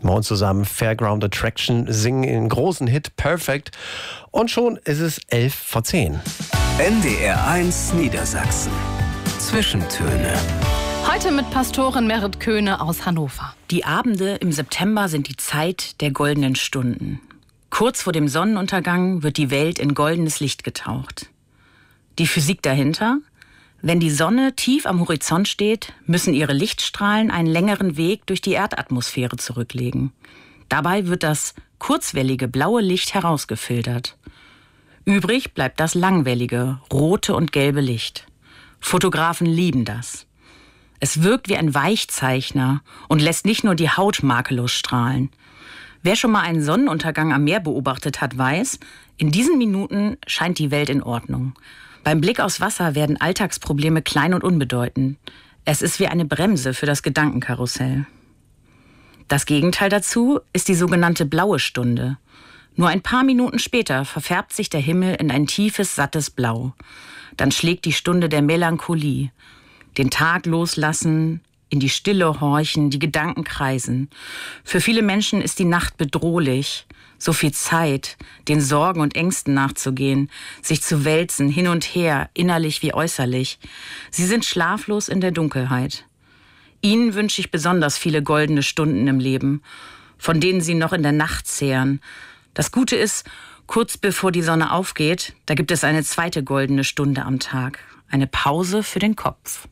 Moin zusammen, Fairground Attraction singen den großen Hit Perfect. Und schon ist es 11:10. NDR1 Niedersachsen. Zwischentöne. Heute mit Pastorin Merit Köhne aus Hannover. Die Abende im September sind die Zeit der goldenen Stunden. Kurz vor dem Sonnenuntergang wird die Welt in goldenes Licht getaucht. Die Physik dahinter? Wenn die Sonne tief am Horizont steht, müssen ihre Lichtstrahlen einen längeren Weg durch die Erdatmosphäre zurücklegen. Dabei wird das kurzwellige blaue Licht herausgefiltert. Übrig bleibt das langwellige, rote und gelbe Licht. Fotografen lieben das. Es wirkt wie ein Weichzeichner und lässt nicht nur die Haut makellos strahlen. Wer schon mal einen Sonnenuntergang am Meer beobachtet hat, weiß, in diesen Minuten scheint die Welt in Ordnung. Beim Blick aufs Wasser werden Alltagsprobleme klein und unbedeutend. Es ist wie eine Bremse für das Gedankenkarussell. Das Gegenteil dazu ist die sogenannte blaue Stunde. Nur ein paar Minuten später verfärbt sich der Himmel in ein tiefes, sattes Blau. Dann schlägt die Stunde der Melancholie. Den Tag loslassen, in die Stille horchen, die Gedanken kreisen. Für viele Menschen ist die Nacht bedrohlich. So viel Zeit, den Sorgen und Ängsten nachzugehen, sich zu wälzen, hin und her, innerlich wie äußerlich. Sie sind schlaflos in der Dunkelheit. Ihnen wünsche ich besonders viele goldene Stunden im Leben, von denen Sie noch in der Nacht zehren. Das Gute ist, kurz bevor die Sonne aufgeht, da gibt es eine zweite goldene Stunde am Tag. Eine Pause für den Kopf.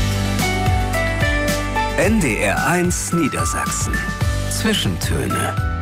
NDR1 Niedersachsen. Zwischentöne.